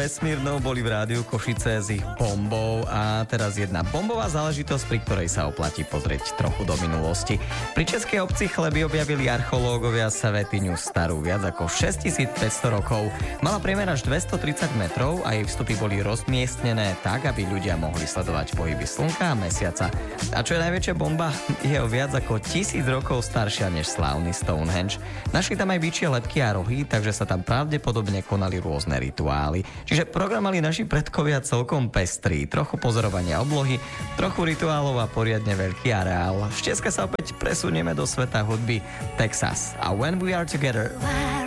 vesmírnou boli v rádiu Košice s ich bombou a teraz jedna bombová záležitosť, pri ktorej sa oplatí pozrieť trochu do minulosti. Pri českej obci Chleby objavili archeológovia Svätyňu starú viac ako 6500 rokov. Mala priemer až 230 metrov a jej vstupy boli rozmiestnené tak, aby ľudia mohli sledovať pohyby slnka a mesiaca. A čo je najväčšia bomba? Je o viac ako 1000 rokov staršia než slávny Stonehenge. Našli tam aj bičie lebky a rohy, takže sa tam pravdepodobne konali rôzne rituály. Čiže program mali naši predkovia celkom pestrý. Trochu pozorovania oblohy, trochu rituálov a poriadne veľký areál. Z Česka sa opäť presunieme do sveta hudby Texas. A When We Are Together.